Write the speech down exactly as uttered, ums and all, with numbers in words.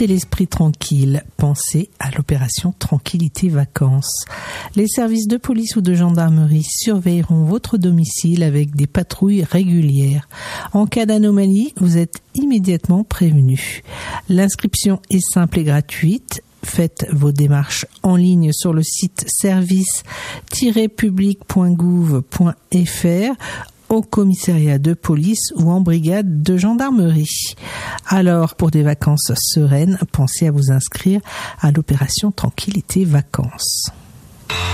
portez l'esprit tranquille, pensez à l'opération Tranquillité Vacances. Les services de police ou de gendarmerie surveilleront votre domicile avec des patrouilles régulières. En cas d'anomalie, vous êtes immédiatement prévenu. L'inscription est simple et gratuite. Faites vos démarches en ligne sur le site service tiret public point gouv point f r, au commissariat de police ou en brigade de gendarmerie. Alors, pour des vacances sereines, pensez à vous inscrire à l'opération Tranquillité Vacances.